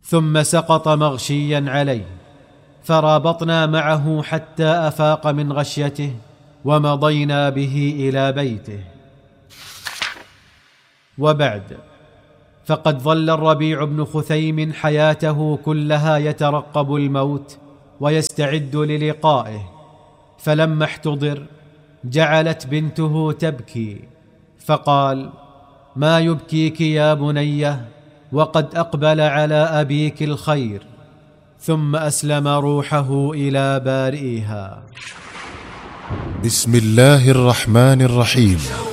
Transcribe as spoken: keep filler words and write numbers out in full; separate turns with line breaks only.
ثم سقط مغشيا عليه، فرابطنا معه حتى أفاق من غشيته، ومضينا به إلى بيته. وبعد، فقد ظل الربيع بن خثيم حياته كلها يترقب الموت ويستعد للقائه، فلما احتضر جعلت بنته تبكي، فقال: ما يبكيك يا بنيه وقد أقبل على أبيك الخير، ثم أسلم روحه إلى بارئها.
بسم الله الرحمن الرحيم.